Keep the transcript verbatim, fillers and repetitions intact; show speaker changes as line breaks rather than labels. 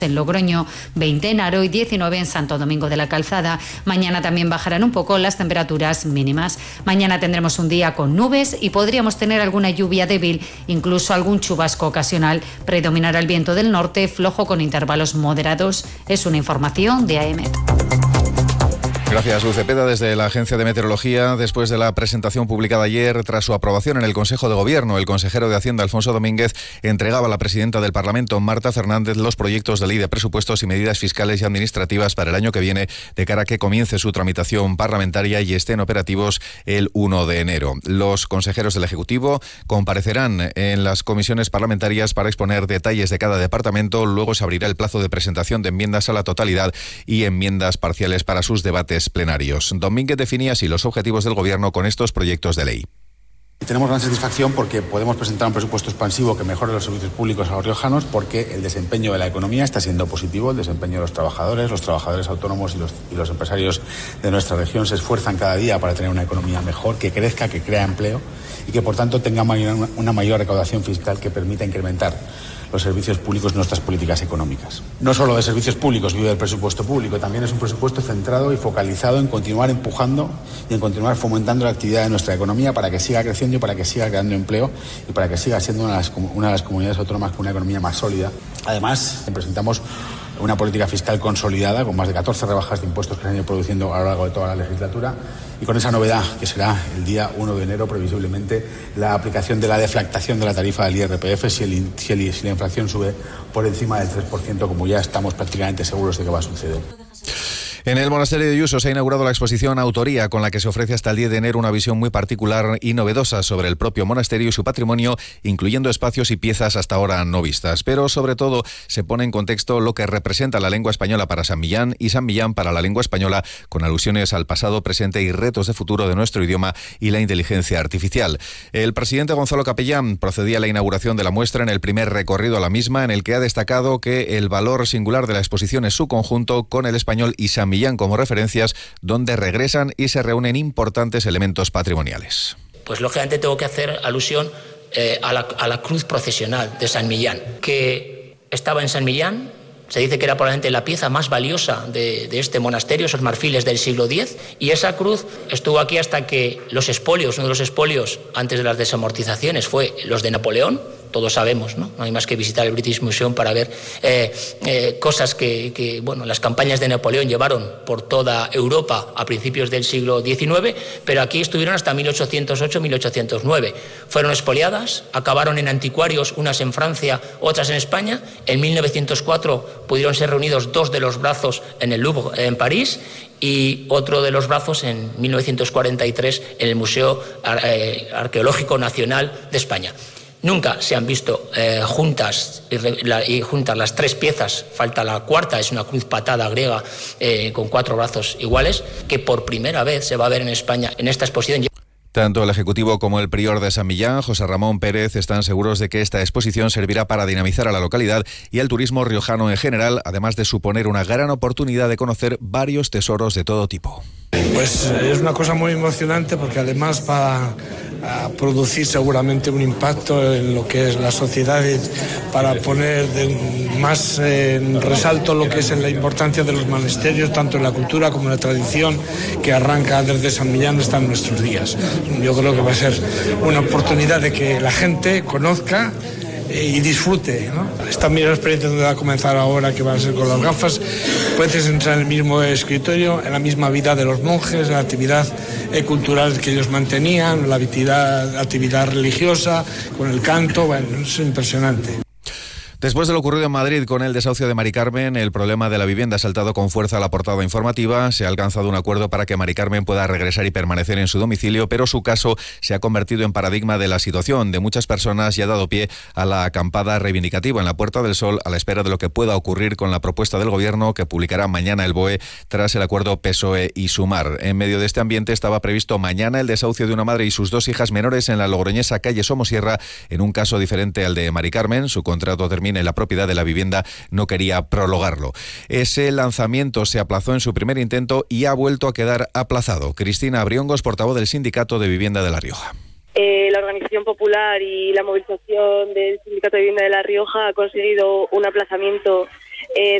en Logroño, veinte en Haro y diecinueve en Santo Domingo de la Calzada. Mañana también bajarán un poco las temperaturas mínimas. Mañana tendremos un día con nubes y podríamos tener alguna lluvia débil, incluso algún chubasco ocasional. Predominará el viento del norte, flojo con intervalos moderados. Es una información de AEMET.
Gracias, Luz Cepeda, desde la Agencia de Meteorología. Después de la presentación publicada ayer, tras su aprobación en el Consejo de Gobierno, el consejero de Hacienda, Alfonso Domínguez, entregaba a la presidenta del Parlamento, Marta Fernández, los proyectos de ley de presupuestos y medidas fiscales y administrativas para el año que viene, de cara a que comience su tramitación parlamentaria y estén operativos el primero de enero. Los consejeros del Ejecutivo comparecerán en las comisiones parlamentarias para exponer detalles de cada departamento. Luego se abrirá el plazo de presentación de enmiendas a la totalidad y enmiendas parciales para sus debates plenarios. Domínguez definía así los objetivos del Gobierno con estos proyectos de ley.
Tenemos gran satisfacción porque podemos presentar un presupuesto expansivo que mejore los servicios públicos a los riojanos, porque el desempeño de la economía está siendo positivo, el desempeño de los trabajadores, los trabajadores autónomos y los, y los empresarios de nuestra región se esfuerzan cada día para tener una economía mejor, que crezca, que crea empleo y que por tanto tenga mayor, una mayor recaudación fiscal que permita incrementar los servicios públicos, nuestras políticas económicas. No solo de servicios públicos vive el presupuesto público, también es un presupuesto centrado y focalizado en continuar empujando y en continuar fomentando la actividad de nuestra economía para que siga creciendo y para que siga creando empleo y para que siga siendo una de las, una de las comunidades autónomas con una economía más sólida. Además, presentamos una política fiscal consolidada con más de catorce rebajas de impuestos que se han ido produciendo a lo largo de toda la legislatura y con esa novedad que será el día primero de enero previsiblemente la aplicación de la deflactación de la tarifa del I R P F si, el, si, el, si la inflación sube por encima del tres por ciento, como ya estamos prácticamente seguros de que va a suceder.
En el Monasterio de Ayuso se ha inaugurado la exposición Autoría, con la que se ofrece hasta el diez de enero una visión muy particular y novedosa sobre el propio monasterio y su patrimonio, incluyendo espacios y piezas hasta ahora no vistas. Pero sobre todo se pone en contexto lo que representa la lengua española para San Millán y San Millán para la lengua española, con alusiones al pasado, presente y retos de futuro de nuestro idioma y la inteligencia artificial. El presidente Gonzalo Capellán procedía a la inauguración de la muestra en el primer recorrido a la misma, en el que ha destacado que el valor singular de la exposición es su conjunto con el español y San Millán como referencias, donde regresan y se reúnen importantes elementos patrimoniales.
Pues lógicamente tengo que hacer alusión eh, a, la, a la cruz procesional de San Millán, que estaba en San Millán. Se dice que era probablemente la pieza más valiosa de, de este monasterio, esos marfiles del siglo diez, y esa cruz estuvo aquí hasta que los espolios, uno de los espolios antes de las desamortizaciones fue los de Napoleón. Todos sabemos, ¿no? No hay más que visitar el British Museum para ver eh, eh, cosas que, que, bueno, las campañas de Napoleón llevaron por toda Europa a principios del siglo diecinueve, pero aquí estuvieron hasta mil ochocientos ocho mil ochocientos nueve. Fueron expoliadas, acabaron en anticuarios, unas en Francia, otras en España. En mil novecientos cuatro pudieron ser reunidos dos de los brazos en el Louvre, en París, y otro de los brazos en mil novecientos cuarenta y tres en el Museo Arqueológico Nacional de España. Nunca se han visto eh, juntas, y, la, y juntas las tres piezas, falta la cuarta, es una cruz patada griega eh, con cuatro brazos iguales, que por primera vez se va a ver en España en esta exposición.
Tanto el Ejecutivo como el prior de San Millán, José Ramón Pérez, están seguros de que esta exposición servirá para dinamizar a la localidad y al turismo riojano en general, además de suponer una gran oportunidad de conocer varios tesoros de todo tipo.
Pues es una cosa muy emocionante porque además va a producir seguramente un impacto en lo que es la sociedad, para poner de más en resalto lo que es la importancia de los monasterios, tanto en la cultura como en la tradición que arranca desde San Millán hasta nuestros días. Yo creo que va a ser una oportunidad de que la gente conozca y disfrute, ¿no? Esta misma experiencia donde va a comenzar ahora, que va a ser con las gafas, puedes entrar en el mismo escritorio, en la misma vida de los monjes, en la actividad eh, cultural que ellos mantenían, la actividad, actividad religiosa, con el canto. Bueno, es impresionante.
Después de lo ocurrido en Madrid con el desahucio de Mari Carmen, el problema de la vivienda ha saltado con fuerza a la portada informativa. Se ha alcanzado un acuerdo para que Mari Carmen pueda regresar y permanecer en su domicilio, pero su caso se ha convertido en paradigma de la situación de muchas personas y ha dado pie a la acampada reivindicativa en la Puerta del Sol, a la espera de lo que pueda ocurrir con la propuesta del Gobierno que publicará mañana el B O E tras el acuerdo P S O E y Sumar. En medio de este ambiente estaba previsto mañana el desahucio de una madre y sus dos hijas menores en la logroñesa calle Somosierra, en un caso diferente al de Mari Carmen. Su contrato termina en la propiedad de la vivienda, no quería prolongarlo. Ese lanzamiento se aplazó en su primer intento y ha vuelto a quedar aplazado. Cristina Abriongos, portavoz del Sindicato de Vivienda de La Rioja.
Eh, la organización popular y la movilización del Sindicato de Vivienda de La Rioja ha conseguido un aplazamiento eh,